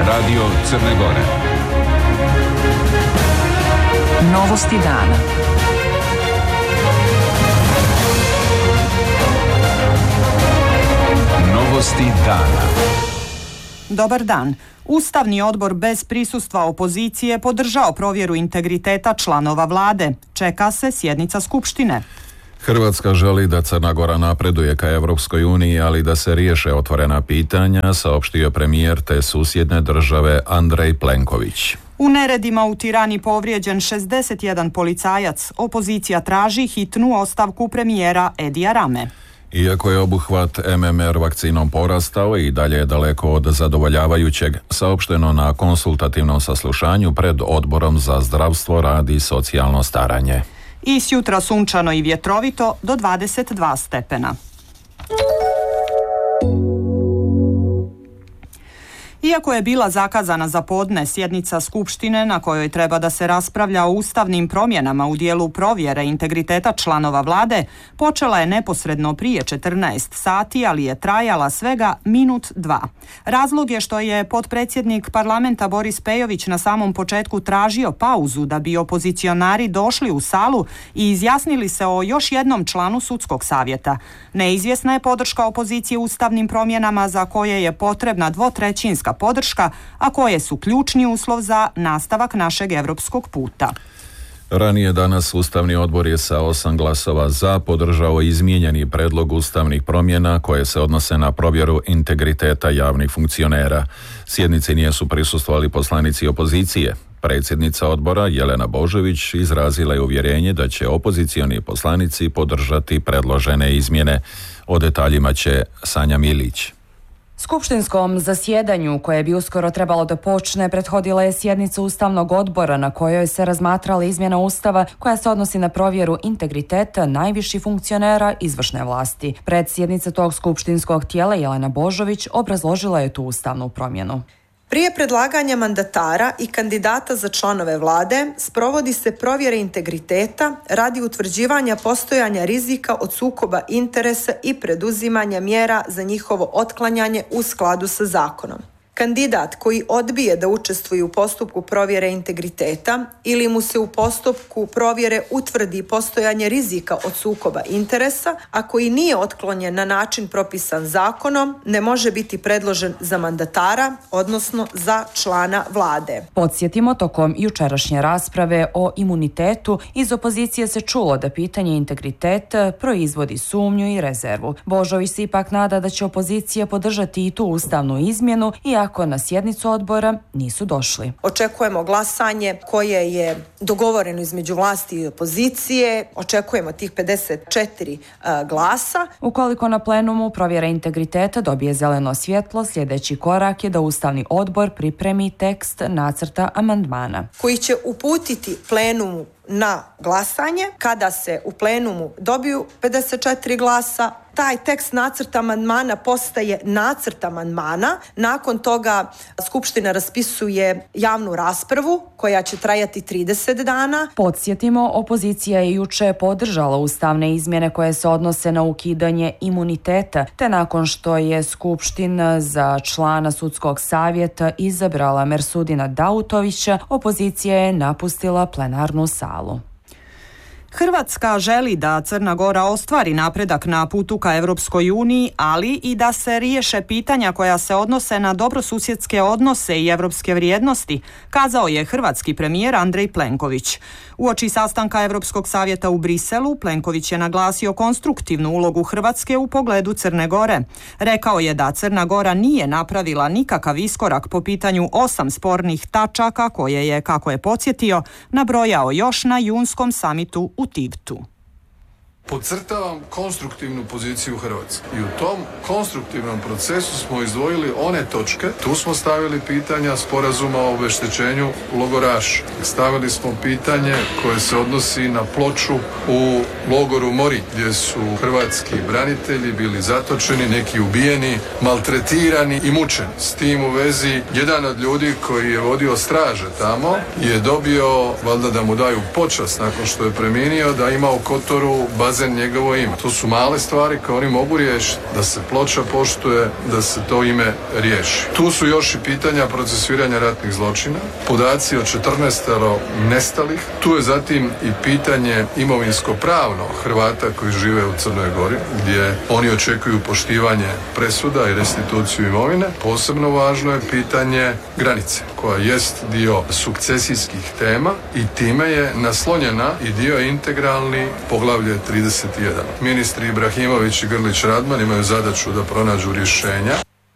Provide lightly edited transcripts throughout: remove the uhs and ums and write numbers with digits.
Radio Crne Gore. Novosti dana. Novosti dana. Dobar dan. Ustavni odbor bez prisustva opozicije podržao provjeru integriteta članova vlade. Čeka se sjednica Skupštine. Hrvatska želi da Crna Gora napreduje ka Europskoj uniji, ali da se riješe otvorena pitanja, saopštio premijer te susjedne države Andrej Plenković. U neredima u Tirani povrijeđen 61 policajac. Opozicija traži hitnu ostavku premijera Edija Rame. Iako je obuhvat MMR vakcinom porastao i dalje je daleko od zadovoljavajućeg, saopšteno na konsultativnom saslušanju pred Odborom za zdravstvo, rad i socijalno staranje. I sjutra sunčano i vjetrovito do 22 stepena. Iako je bila zakazana za podne sjednica Skupštine na kojoj treba da se raspravlja o ustavnim promjenama u dijelu provjere integriteta članova vlade, počela je neposredno prije 14 sati, ali je trajala svega minut 2. Razlog je što je potpredsjednik parlamenta Boris Pejović na samom početku tražio pauzu da bi opozicionari došli u salu i izjasnili se o još jednom članu sudskog savjeta. Neizvjesna je podrška opozicije ustavnim promjenama za koje je potrebna dvotrećinska podrška, a koje su ključni uslov za nastavak našeg europskog puta. Ranije danas Ustavni odbor je sa 8 glasova za podržao izmijenjeni predlog ustavnih promjena koje se odnose na provjeru integriteta javnih funkcionera. Sjednici nisu prisustvovali poslanici opozicije. Predsjednica odbora Jelena Božović izrazila je uvjerenje da će opozicioni poslanici podržati predložene izmjene. O detaljima će Sanja Milić. Skupštinskom zasjedanju, koje bi uskoro trebalo da počne, prethodila je sjednica Ustavnog odbora na kojoj se razmatrala izmjena Ustava koja se odnosi na provjeru integriteta najviših funkcionera izvršne vlasti. Predsjednica tog skupštinskog tijela Jelena Božović obrazložila je tu ustavnu promjenu. Prije predlaganja mandatara i kandidata za članove vlade sprovodi se provjera integriteta radi utvrđivanja postojanja rizika od sukoba interesa i preduzimanja mjera za njihovo otklanjanje u skladu sa zakonom. Kandidat koji odbije da učestvuje u postupku provjere integriteta ili mu se u postupku provjere utvrdi postojanje rizika od sukoba interesa, a koji nije otklonjen na način propisan zakonom, ne može biti predložen za mandatara, odnosno za člana vlade. Podsjetimo, tokom jučerašnje rasprave o imunitetu iz opozicije se čulo da pitanje integriteta proizvodi sumnju i rezervu. Božović se ipak nada da će opozicija podržati i tu ustavnu izmjenu, iako na sjednicu odbora nisu došli. Očekujemo glasanje koje je dogovoreno između vlasti i opozicije. Očekujemo tih 54 glasa. Ukoliko na plenumu provjera integriteta dobije zeleno svjetlo, sljedeći korak je da Ustavni odbor pripremi tekst nacrta amandmana koji će uputiti plenumu na glasanje. Kada se u plenumu dobiju 54 glasa, taj tekst nacrta amandmana postaje nacrt amandmana. Nakon toga Skupština raspisuje javnu raspravu koja će trajati 30 dana. Podsjetimo, opozicija je juče podržala ustavne izmjene koje se odnose na ukidanje imuniteta, te nakon što je Skupština za člana sudskog savjeta izabrala Mersudina Dautovića, opozicija je napustila plenarnu salu. Hrvatska želi da Crna Gora ostvari napredak na putu ka Europskoj uniji, ali i da se riješe pitanja koja se odnose na dobrosusjedske odnose i europske vrijednosti, kazao je hrvatski premijer Andrej Plenković. Uoči sastanka Europskog savjeta u Briselu, Plenković je naglasio konstruktivnu ulogu Hrvatske u pogledu Crne Gore. Rekao je da Crna Gora nije napravila nikakav iskorak po pitanju 8 spornih tačaka koje je, kako je podsjetio, nabrojao još na junskom samitu u Tivtu. Podcrtavam konstruktivnu poziciju Hrvatske i u tom konstruktivnom procesu smo izdvojili one točke, tu smo stavili pitanja sporazuma o obeštećenju logoraša. Stavili smo pitanje koje se odnosi na ploču u logoru Mori, gdje su hrvatski branitelji bili zatočeni, neki ubijeni, maltretirani i mučeni. S tim u vezi, jedan od ljudi koji je vodio straže tamo je dobio, valjda da mu daju počast nakon što je preminio, da ima u Kotoru bazen bazen njegovo ime. To su male stvari koje oni mogu riješiti, da se ploča poštuje, da se to ime riješi. Tu su još i pitanja procesuiranja ratnih zločina, podaci o 14 nestalih. Tu je zatim i pitanje imovinsko-pravno Hrvata koji žive u Crnoj Gori, gdje oni očekuju poštivanje presuda i restituciju imovine. Posebno važno je pitanje granice, koja jest dio sukcesijskih tema i time je naslonjena i dio integralni poglavlje 31. Ministri Ibrahimović i Grlić Radman imaju zadaću da pronađu rješenja.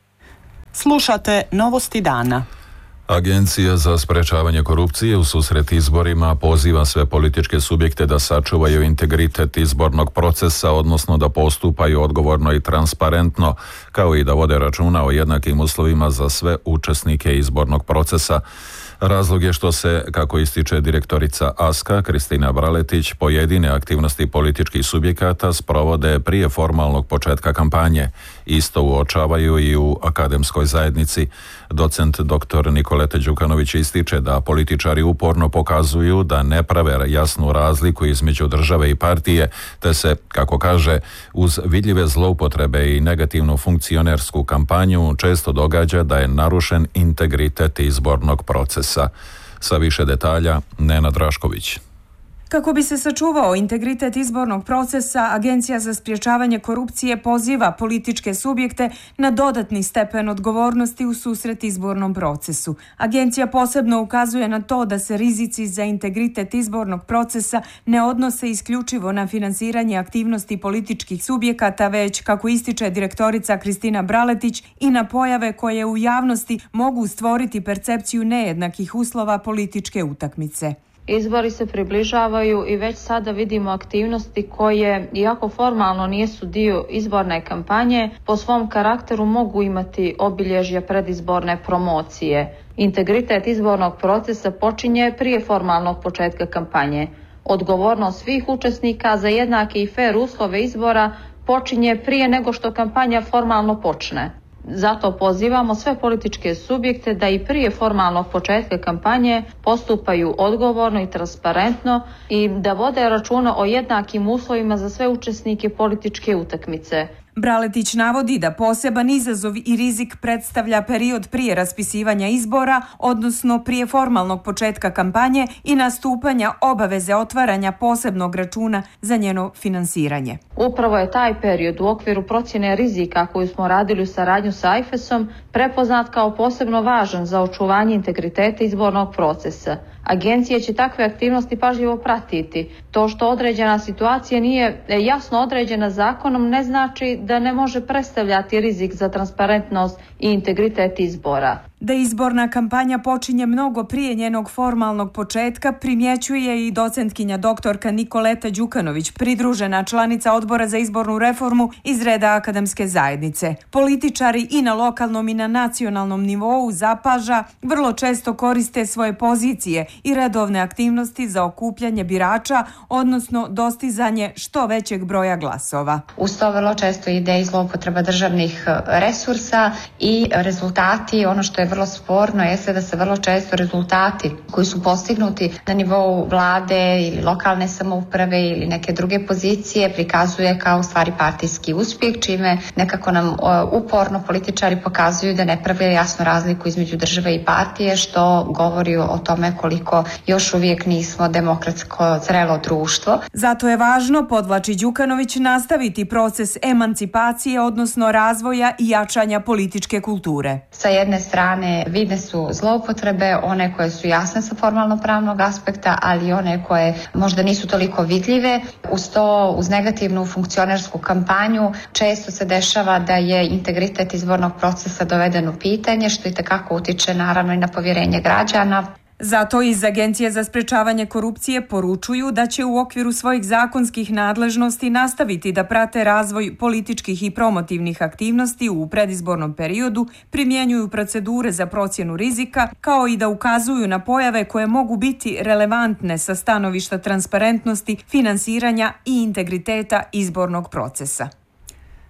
Slušate Novosti dana. Agencija za sprečavanje korupcije u susret izborima poziva sve političke subjekte da sačuvaju integritet izbornog procesa, odnosno da postupaju odgovorno i transparentno, kao i da vode računa o jednakim uslovima za sve učesnike izbornog procesa. Razlog je što se, kako ističe direktorica ASKA Kristina Braletić, pojedine aktivnosti političkih subjekata sprovode prije formalnog početka kampanje. Isto uočavaju i u akademskoj zajednici. Docent dr. Nikoleta Đukanović ističe da političari uporno pokazuju da ne prave jasnu razliku između države i partije, te se, kako kaže, uz vidljive zloupotrebe i negativnu funkcionersku kampanju često događa da je narušen integritet izbornog procesa. Sa više detalja, Nenad Rašković. Kako bi se sačuvao integritet izbornog procesa, Agencija za sprječavanje korupcije poziva političke subjekte na dodatni stepen odgovornosti u susret izbornom procesu. Agencija posebno ukazuje na to da se rizici za integritet izbornog procesa ne odnose isključivo na finansiranje aktivnosti političkih subjekata, već, kako ističe direktorica Kristina Braletić, i na pojave koje u javnosti mogu stvoriti percepciju nejednakih uslova političke utakmice. Izbori se približavaju i već sada vidimo aktivnosti koje, iako formalno nisu dio izborne kampanje, po svom karakteru mogu imati obilježja predizborne promocije. Integritet izbornog procesa počinje prije formalnog početka kampanje. Odgovornost svih učesnika za jednake i fer uslove izbora počinje prije nego što kampanja formalno počne. Zato pozivamo sve političke subjekte da i prije formalnog početka kampanje postupaju odgovorno i transparentno i da vode računa o jednakim uslovima za sve učesnike političke utakmice. Braletić navodi da poseban izazov i rizik predstavlja period prije raspisivanja izbora, odnosno prije formalnog početka kampanje i nastupanja obaveze otvaranja posebnog računa za njeno finansiranje. Upravo je taj period u okviru procjene rizika koju smo radili u saradnju sa IFES-om prepoznat kao posebno važan za očuvanje integriteta izbornog procesa. Agencija će takve aktivnosti pažljivo pratiti. To što određena situacija nije jasno određena zakonom ne znači da ne može predstavljati rizik za transparentnost i integritet izbora. Da izborna kampanja počinje mnogo prije njenog formalnog početka primjećuje i docentkinja doktorka Nikoleta Đukanović, pridružena članica Odbora za izbornu reformu iz reda akademske zajednice. Političari i na lokalnom i na nacionalnom nivou, zapaža, vrlo često koriste svoje pozicije i redovne aktivnosti za okupljanje birača, odnosno dostizanje što većeg broja glasova. Uz to vrlo često ide i zloupotreba državnih resursa i rezultati, ono što je vrlo sporno jeste da se vrlo često rezultati koji su postignuti na nivou vlade ili lokalne samouprave ili neke druge pozicije prikazuje kao stvari partijski uspjeh, čime nekako nam uporno političari pokazuju da ne prave jasnu razliku između države i partije, što govori o tome koliko još uvijek nismo demokratsko zrelo društvo. Zato je važno, podvlači Đukanović, nastaviti proces emancipacije, odnosno razvoja i jačanja političke kulture. Sa jedne strane vidne su zloupotrebe, one koje su jasne sa formalno-pravnog aspekta, ali i one koje možda nisu toliko vidljive. Uz to, uz negativnu funkcionersku kampanju, često se dešava da je integritet izbornog procesa doveden u pitanje, što itekako utiče naravno i na povjerenje građana. Zato iz Agencije za sprečavanje korupcije poručuju da će u okviru svojih zakonskih nadležnosti nastaviti da prate razvoj političkih i promotivnih aktivnosti u predizbornom periodu, primjenjuju procedure za procjenu rizika, kao i da ukazuju na pojave koje mogu biti relevantne sa stanovišta transparentnosti, finansiranja i integriteta izbornog procesa.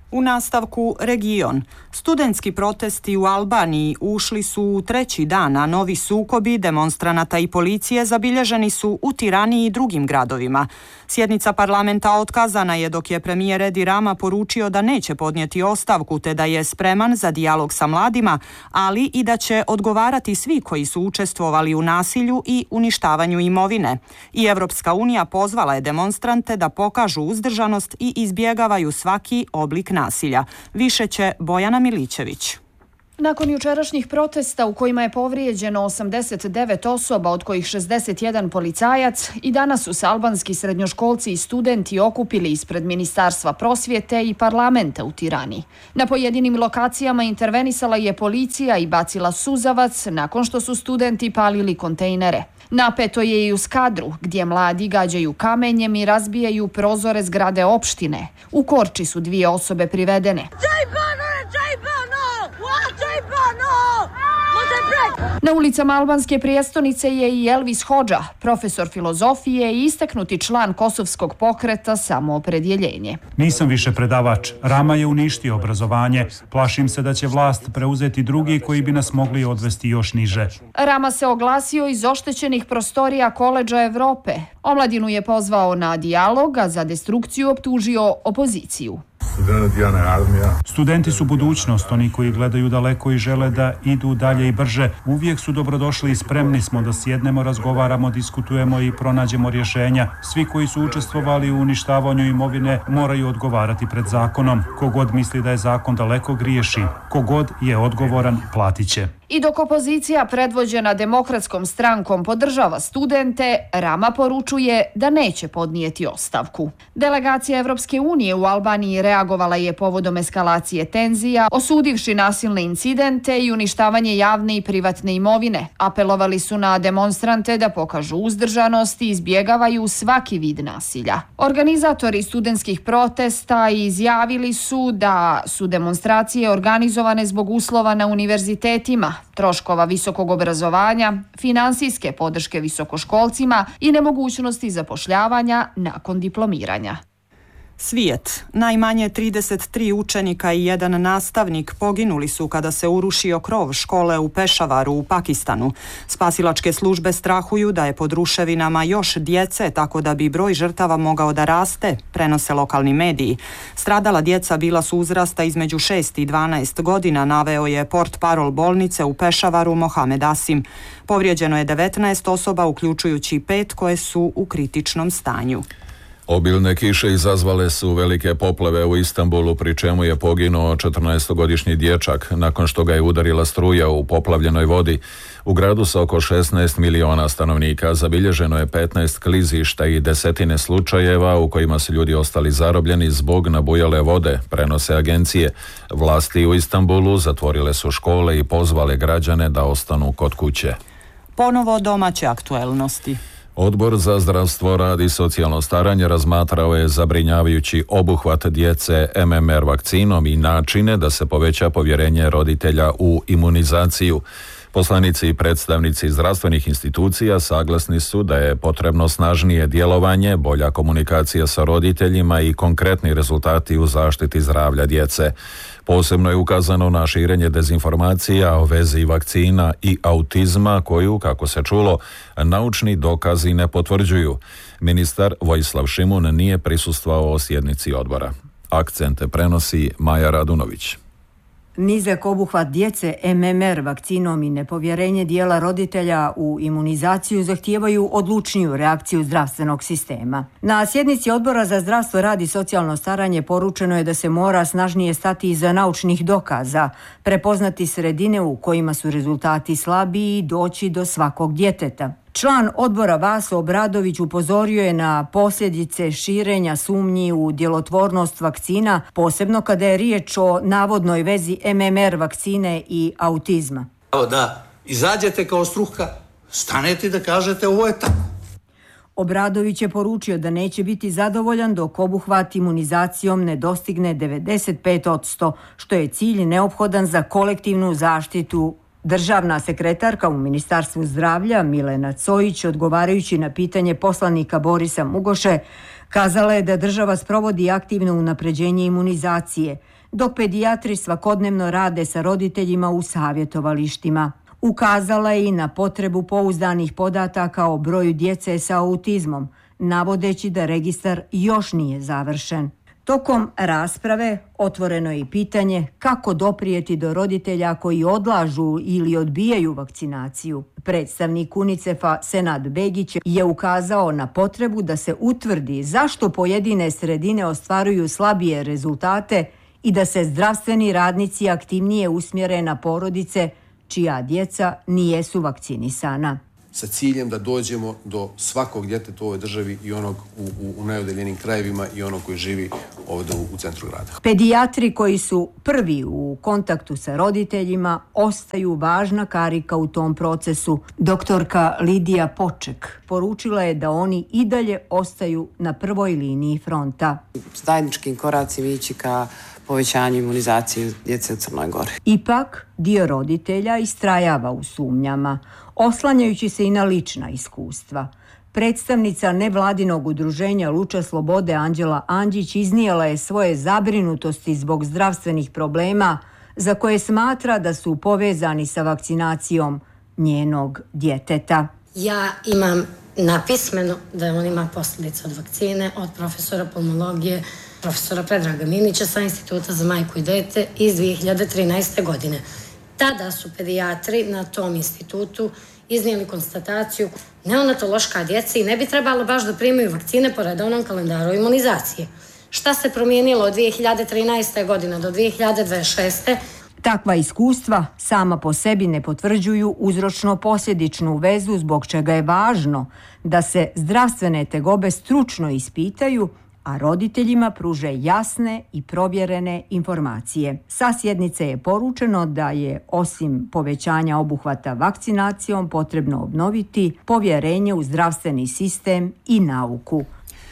U nastavku region. Studentski protesti u Albaniji ušli su u treći dan, a novi sukobi demonstranata i policije zabilježeni su u Tirani i drugim gradovima. Sjednica parlamenta otkazana je dok je premijer Edi Rama poručio da neće podnijeti ostavku te da je spreman za dijalog sa mladima, ali i da će odgovarati svi koji su učestvovali u nasilju i uništavanju imovine. I Evropska unija pozvala je demonstrante da pokažu uzdržanost i izbjegavaju svaki oblik nasilja. Više će Bojana Milićević. Nakon jučerašnjih protesta u kojima je povrijeđeno 89 osoba, od kojih 61 policajac, i danas su se albanski srednjoškolci i studenti okupili ispred Ministarstva prosvjete i parlamenta u Tirani. Na pojedinim lokacijama intervenisala je policija i bacila suzavac nakon što su studenti palili kontejnere. Napeto je i u Skadru, gdje mladi gađaju kamenjem i razbijaju prozore zgrade opštine. U Korči su 2 osobe privedene. Na ulicama albanske prijestolnice je i Elvis Hodža, profesor filozofije i istaknuti član kosovskog pokreta Samoopredjeljenje. Nisam više predavač. Rama je uništio obrazovanje. Plašim se da će vlast preuzeti drugi koji bi nas mogli odvesti još niže. Rama se oglasio iz oštećenih prostorija Koledža Evrope. Omladinu je pozvao na dijalog, a za destrukciju optužio opoziciju. Studenti su budućnost, oni koji gledaju daleko i žele da idu dalje i brže. Uvijek su dobrodošli i spremni smo da sjednemo, razgovaramo, diskutujemo i pronađemo rješenja. Svi koji su učestvovali u uništavanju imovine moraju odgovarati pred zakonom. Kogod misli da je zakon daleko, griješi. Kogod je odgovoran, platit će. I dok opozicija predvođena Demokratskom strankom podržava studente, Rama poručuje da neće podnijeti ostavku. Delegacija Evropske unije u Albaniji reagovala je povodom eskalacije tenzija, osudivši nasilne incidente i uništavanje javne i privatne imovine. Apelovali su na demonstrante da pokažu uzdržanost i izbjegavaju svaki vid nasilja. Organizatori studentskih protesta izjavili su da su demonstracije organizovane zbog uslova na univerzitetima, troškova visokog obrazovanja, finansijske podrške visokoškolcima i nemogućnosti zapošljavanja nakon diplomiranja. Svijet. Najmanje 33 učenika i 1 nastavnik poginuli su kada se urušio krov škole u Pešavaru u Pakistanu. Spasilačke službe strahuju da je pod ruševinama još djece, tako da bi broj žrtava mogao da raste, prenose lokalni mediji. Stradala djeca bila su uzrasta između 6 i 12 godina, naveo je portparol bolnice u Pešavaru Mohamed Asim. Povrijeđeno je 19 osoba, uključujući 5 koje su u kritičnom stanju. Obilne kiše izazvale su velike poplave u Istanbulu, pri čemu je poginuo 14-godišnji dječak nakon što ga je udarila struja u poplavljenoj vodi. U gradu sa oko 16 miliona stanovnika zabilježeno je 15 klizišta i desetine slučajeva u kojima su ljudi ostali zarobljeni zbog nabujale vode, prenose agencije. Vlasti u Istanbulu zatvorile su škole i pozvale građane da ostanu kod kuće. Ponovo domaće aktuelnosti. Odbor za zdravstvo, rad i socijalno staranje razmatrao je zabrinjavajući obuhvat djece MMR vakcinom i načine da se poveća povjerenje roditelja u imunizaciju. Poslanici i predstavnici zdravstvenih institucija saglasni su da je potrebno snažnije djelovanje, bolja komunikacija sa roditeljima i konkretni rezultati u zaštiti zdravlja djece. Posebno je ukazano na širenje dezinformacija o vezi vakcina i autizma koju, kako se čulo, naučni dokazi ne potvrđuju. Ministar Vojislav Šimun nije prisustvovao sjednici odbora. Akcente prenosi Maja Radunović. Nizak obuhvat djece MMR vakcinom i nepovjerenje dijela roditelja u imunizaciju zahtijevaju odlučniju reakciju zdravstvenog sistema. Na sjednici Odbora za zdravstvo, rad i socijalno staranje poručeno je da se mora snažnije stati iza naučnih dokaza, prepoznati sredine u kojima su rezultati slabiji i doći do svakog djeteta. Član odbora Vaso Obradović upozorio je na posljedice širenja sumnji u djelotvornost vakcina, posebno kada je riječ o navodnoj vezi MMR vakcine i autizma. Da izađete kao struka, stanete da kažete ovo je tako. Obradović je poručio da neće biti zadovoljan dok obuhvat imunizacijom ne dostigne 95%, što je cilj neophodan za kolektivnu zaštitu. Državna sekretarka u Ministarstvu zdravlja Milena Cojić, odgovarajući na pitanje poslanika Borisa Mugoše, kazala je da država sprovodi aktivno unapređenje imunizacije. dok pedijatri svakodnevno rade sa roditeljima u savjetovalištima. Ukazala je i na potrebu pouzdanih podataka o broju djece sa autizmom, navodeći da registar još nije završen. Tokom rasprave otvoreno je i pitanje kako doprijeti do roditelja koji odlažu ili odbijaju vakcinaciju. Predstavnik UNICEF-a Senad Begić je ukazao na potrebu da se utvrdi zašto pojedine sredine ostvaruju slabije rezultate i da se zdravstveni radnici aktivnije usmjere na porodice čija djeca nijesu vakcinisana. Sa ciljem da dođemo do svakog djeteta u ovoj državi i onog u najudaljenijim krajevima i onog koji živi ovdje u centru grada. Pedijatri koji su prvi u kontaktu sa roditeljima ostaju važna karika u tom procesu. Doktorka Lidija Poček poručila je da oni i dalje ostaju na prvoj liniji fronta. Zajedničkim koracima ići ka povećanju imunizacije djece u Crnoj Gori. Ipak, dio roditelja istrajava u sumnjama, oslanjajući se i na lična iskustva. Predstavnica nevladinog udruženja Luča slobode Anđela Anđić iznijela je svoje zabrinutosti zbog zdravstvenih problema za koje smatra da su povezani sa vakcinacijom njenog djeteta. Ja imam napismeno da on ima posljedice od vakcine od profesora pulmologije, profesora Predraga Minića sa Instituta za majku i dete iz 2013. godine. Tada su pedijatri na tom institutu iznijeli konstataciju neonatološka djeca i ne bi trebalo baš da primaju vakcine po redovnom kalendaru imunizacije. Šta se promijenilo od 2013. godine do 2026. Takva iskustva sama po sebi ne potvrđuju uzročno-posljedičnu vezu, zbog čega je važno da se zdravstvene tegobe stručno ispitaju, a roditeljima pruže jasne i provjerene informacije. Sa sjednice je poručeno da je osim povećanja obuhvata vakcinacijom potrebno obnoviti povjerenje u zdravstveni sistem i nauku.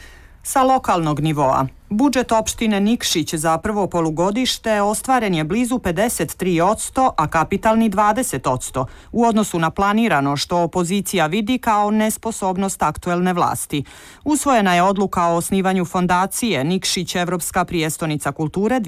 Sa lokalnog nivoa, budžet opštine Nikšić za prvo polugodište ostvaren je blizu 53%, a kapitalni 20%, u odnosu na planirano, što opozicija vidi kao nesposobnost aktuelne vlasti. Usvojena je odluka o osnivanju fondacije Nikšić Evropska prijestonica kulture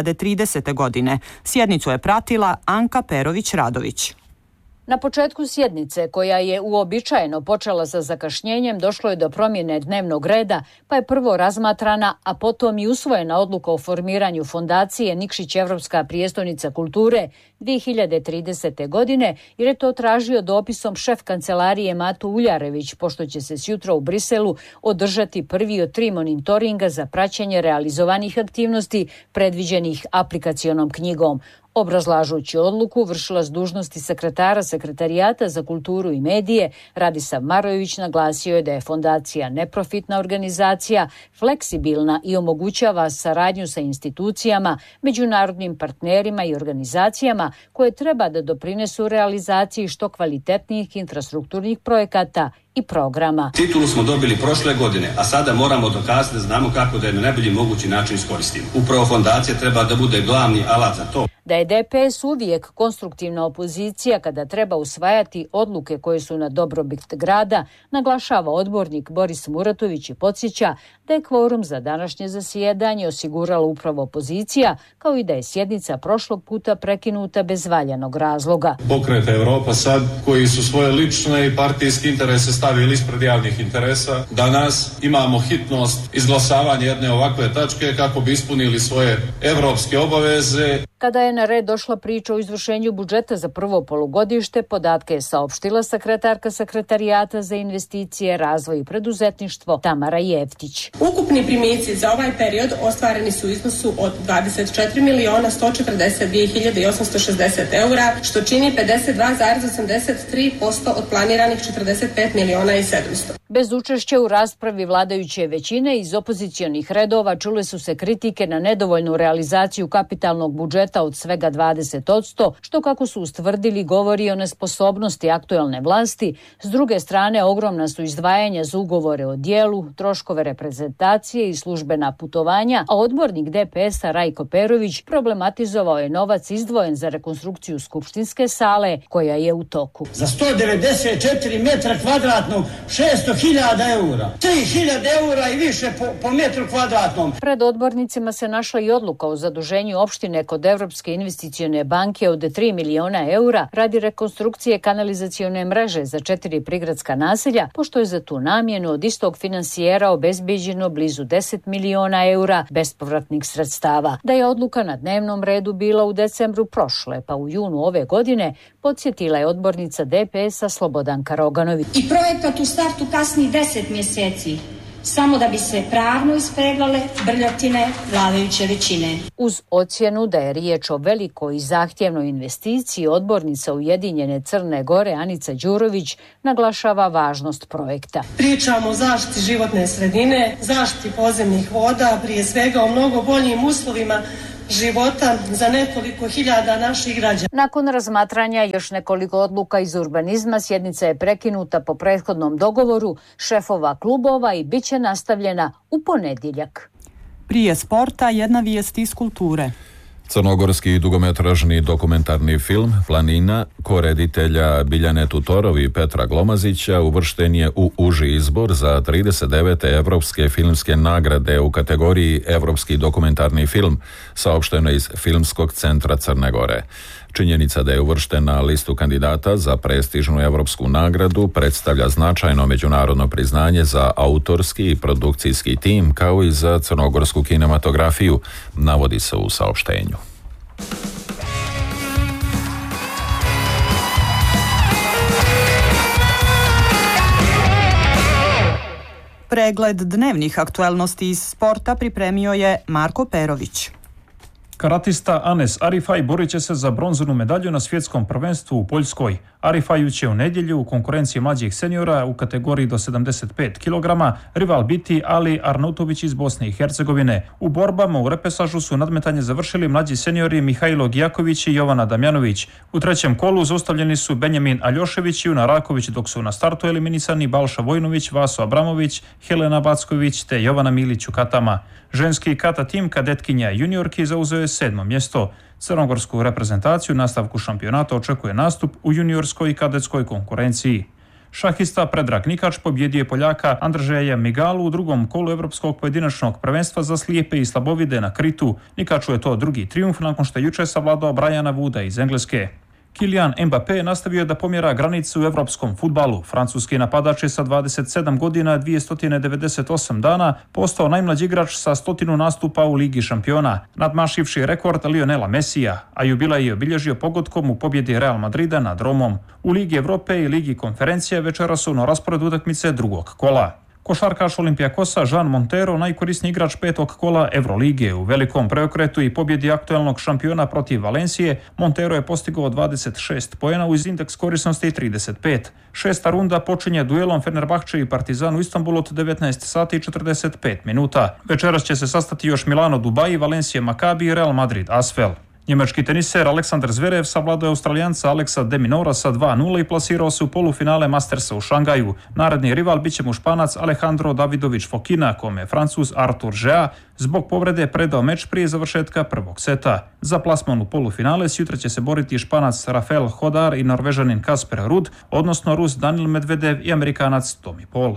2030. godine. Sjednicu je pratila Anka Perović-Radović. Na početku sjednice, koja je uobičajeno počela sa zakašnjenjem, došlo je do promjene dnevnog reda, pa je prvo razmatrana, a potom i usvojena odluka o formiranju fondacije Nikšić Evropska prijestonica kulture 2030. godine, jer je to tražio dopisom šef kancelarije Mato Uljarević, pošto će se sjutra u Briselu održati prvi od 3 monitoringa za praćenje realizovanih aktivnosti predviđenih aplikacionom knjigom. Obrazlažući odluku, vršilac dužnosti sekretara Sekretarijata za kulturu i medije Radisav Marojević naglasio je da je fondacija neprofitna organizacija, fleksibilna i omogućava saradnju sa institucijama, međunarodnim partnerima i organizacijama koje treba da doprinesu realizaciji što kvalitetnijih infrastrukturnih projekata i programa. Titulu smo dobili prošle godine, a sada moramo dokazati da znamo kako da je na najbolji mogući način iskoristimo. Upravo fondacija treba da bude glavni alat za to. Da je DPS uvijek konstruktivna opozicija kada treba usvajati odluke koje su na dobrobit grada, naglašava odbornik Boris Muratović i podsjeća da je kvorum za današnje zasjedanje osigurala upravo opozicija, kao i da je sjednica prošlog puta prekinuta bez valjanog razloga. Pokret Evropa sad, koji su svoje lične i partijske interese stavili ispred javnih interesa, danas imamo hitnost izglasavanja jedne ovakve tačke kako bi ispunili svoje evropske obaveze. Kada je na red došla priča o izvršenju budžeta za prvo polugodište, podatke je saopštila sekretarka Sekretarijata za investicije, razvoj i preduzetništvo Tamara Jeftić. Ukupni primici za ovaj period ostvareni su u iznosu od 24.142.860 eura, što čini 52,83% od planiranih 45.700.000. Bez učešća u raspravi vladajuće većine iz opozicionih redova čule su se kritike na nedovoljnu realizaciju kapitalnog budžeta od svega 20%, što kako su ustvrdili govori o nesposobnosti aktuelne vlasti. S druge strane, ogromna su izdvajanja za ugovore o djelu, troškove reprezentacije i službena putovanja, a odbornik DPS-a Rajko Perović problematizovao je novac izdvojen za rekonstrukciju skupštinske sale, koja je u toku. Za 194 metra kvadratnog 600 3000 eura. 3000 eura i više po metru kvadratnom. Pred odbornicima se našla i odluka o zaduženju opštine kod Evropske investicione banke od 3 miliona eura radi rekonstrukcije kanalizacione mreže za 4 prigradska naselja, pošto je za tu namjenu od istog finansijera obezbeđeno blizu 10 miliona eura bespovratnih sredstava. Da je odluka na dnevnom redu bila u decembru prošle, pa u junu ove godine, podsjetila je odbornica DPS-a Slobodanka Roganović. I projekat u startu kasni 10 mjeseci, samo da bi se pravno ispeglale brljotine vladajuće većine. Uz ocjenu da je riječ o velikoj i zahtjevnoj investiciji, odbornica Ujedinjene Crne Gore Anica Đurović naglašava važnost projekta. Pričamo o zaštiti životne sredine, zaštiti podzemnih voda, prije svega o mnogo boljim uslovima života za nekoliko hiljada naših građana. Nakon razmatranja još nekoliko odluka iz urbanizma, sjednica je prekinuta po prethodnom dogovoru šefova klubova i bit će nastavljena u ponedjeljak. Prije sporta jedna vijest iz kulture. Crnogorski dugometražni dokumentarni film Planina koreditelja Biljane Tutorov i Petra Glomazića uvršten je u uži izbor za 39. Evropske filmske nagrade u kategoriji Evropski dokumentarni film, saopšteno iz Filmskog centra Crne Gore. Činjenica da je uvršten na listu kandidata za prestižnu evropsku nagradu predstavlja značajno međunarodno priznanje za autorski i produkcijski tim, kao i za crnogorsku kinematografiju, navodi se u saopštenju. Pregled dnevnih aktualnosti iz sporta pripremio je Marko Perović. Karatista Anes Arifaj borit će se za bronzanu medalju na svjetskom prvenstvu u Poljskoj. Arifaju će u nedjelju u konkurenciji mlađih seniora u kategoriji do 75 kg rival biti Ali Arnautović iz Bosne i Hercegovine. U borbama u repesažu su nadmetanje završili mlađi seniori Mihajlo Gijaković i Jovana Damjanović. U trećem kolu zaustavljeni su Benjamin Aljošević i Juna Raković, dok su na startu eliminisani Balša Vojnović, Vaso Abramović, Helena Backović te Jovana Milić u katama. Ženski kata tim kadetkinja juniorki zauzeo je 7. mjesto. Crnogorsku reprezentaciju nastavku šampionata očekuje nastup u juniorskoj i kadetskoj konkurenciji. Šahista Predrag Nikač pobjedio je Poljaka Andržeja Migalu u drugom kolu Evropskog pojedinačnog prvenstva za slijepe i slabovide na Kritu. Nikaču je to drugi trijumf nakon što je jučer savladao Briana Wooda iz Engleske. Kylian Mbappé nastavio da pomjera granicu u evropskom fudbalu. Francuski napadač je sa 27 godina 298 dana postao najmlađi igrač sa 100 nastupa u Ligi šampiona, nadmašivši rekord Lionela Messija, a jubilej je obilježio pogodkom u pobjedi Real Madrida nad Romom. U Ligi Evrope i Ligi konferencije večeras su na rasporedu utakmice drugog kola. Košarkaš Olimpijakosa Jean Montero, najkorisniji igrač petog kola Evrolige, u velikom preokretu i pobjedi aktualnog šampiona protiv Valencije, Montero je postigao 26 poena uz indeks korisnosti 35. Šesta runda počinje duelom Fenerbahče i Partizan u Istanbulu od 19 sati i 45 minuta. Večeras će se sastati još Milano Dubai, Valencija Maccabi i Real Madrid Asvel. Njemački teniser Aleksandar Zverev savladao je Australijanca Aleksa de Minaura sa 2:0 i plasirao se u polufinale Mastersa u Šangaju. Naredni rival biće mu Španac Alejandro Davidović Fokina, kome je Francuz Artur Gea zbog povrede predao meč prije završetka prvog seta. Za plasman u polufinale sutra će se boriti Španac Rafael Hodar i Norvežanin Kasper Ruud, odnosno Rus Daniil Medvedev i Amerikanac Tommy Paul.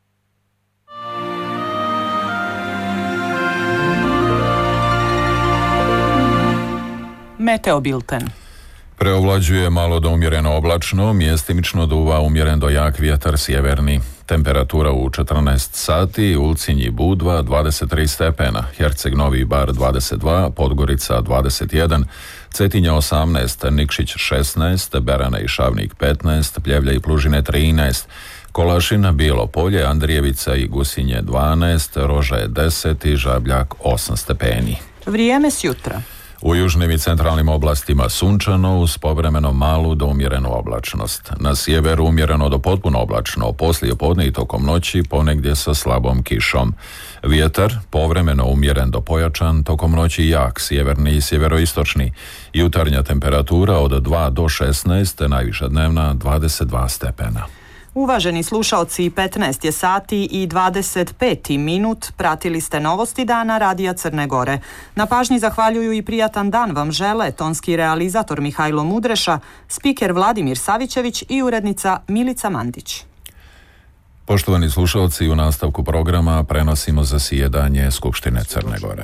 Meteobilten. Preovlađuje malo do umjereno oblačno, mjestimično duva umjeren do jak vjetar sjeverni. Temperatura u 14 sati, Ulcinj i Budva 23 stepena, Herceg Novi Bar 22, Podgorica 21, Cetinja 18, Nikšić 16, Berana i Šavnik 15, Pljevlja i Plužine 13, Kolašina, Bijelo Polje, Andrijevica i Gusinje 12, Roža je 10 i Žabljak 8 stepeni. Vrijeme s jutra. U južnim i centralnim oblastima sunčano uz povremeno malu do umjerenu oblačnost. Na sjeveru umjereno do potpuno oblačno, poslije podne i tokom noći ponegdje sa slabom kišom. Vjetar povremeno umjeren do pojačan, tokom noći jak, sjeverni i sjeveroistočni. Jutarnja temperatura od 2 do 16, najviša dnevna 22 stepena. Uvaženi slušaoci, 15 je sati i 25 minut, pratili ste novosti dana Radija Crne Gore. Na pažnji zahvaljuju i prijatan dan vam žele tonski realizator Mihajlo Mudreša, spiker Vladimir Savićević i urednica Milica Mandić. Poštovani slušalci, u nastavku programa prenosimo zasjedanje Skupštine Crne Gore.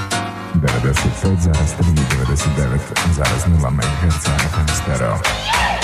95,3 i 99,0 MHz FM stereo.